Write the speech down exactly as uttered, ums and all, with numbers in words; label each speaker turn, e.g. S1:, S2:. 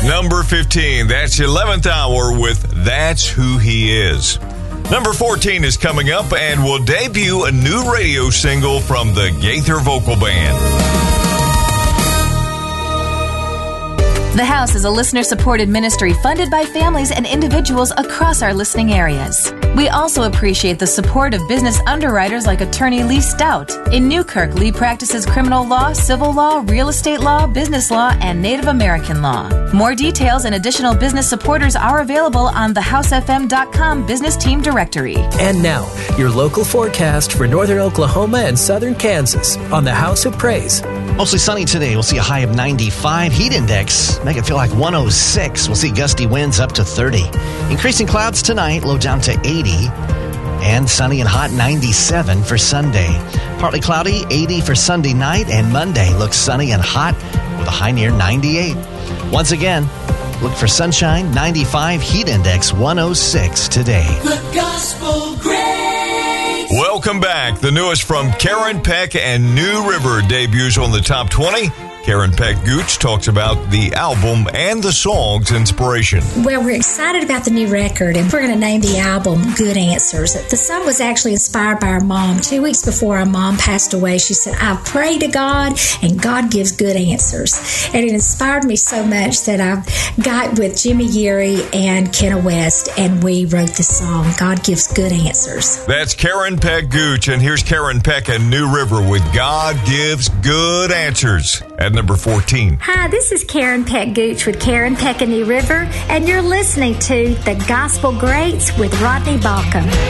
S1: Number fifteen, that's eleventh hour with That's Who He Is. Number fourteen is coming up and will debut a new radio single from the Gaither Vocal Band.
S2: The House is a listener-supported ministry funded by families and individuals across our listening areas. We also appreciate the support of business underwriters like attorney Lee Stout. In Newkirk, Lee practices criminal law, civil law, real estate law, business law, and Native American law. More details and additional business supporters are available on the house f m dot com business team directory.
S3: And now, your local forecast for northern Oklahoma and southern Kansas on the House of Praise.
S4: Mostly sunny today. We'll see a high of ninety-five. Heat index make it feel like one oh six. We'll see gusty winds up to thirty. Increasing clouds tonight, low down to eighty. And sunny and hot, ninety-seven for Sunday. Partly cloudy, eighty for Sunday night. And Monday looks sunny and hot with a high near ninety-eight. Once again, look for sunshine, ninety-five. Heat index, one oh six today.
S5: The Gospel Grace.
S1: Welcome back. The newest from Karen Peck and New River debuts on the top twenty. Karen Peck Gooch talks about the album and the song's inspiration.
S6: Well, we're excited about the new record, and we're going to name the album Good Answers. The song was actually inspired by our mom. Two weeks before our mom passed away, she said, I pray to God, and God gives good answers. And it inspired me so much that I got with Jimmy Geary and Kenna West, and we wrote this song, God Gives Good Answers.
S1: That's Karen Peck Gooch, and here's Karen Peck and New River with God Gives Good Answers. At number fourteen.
S7: Hi, this is Karen Peck Gooch with Karen Peck and New River, and you're listening to The Gospel Greats with Rodney Balcom.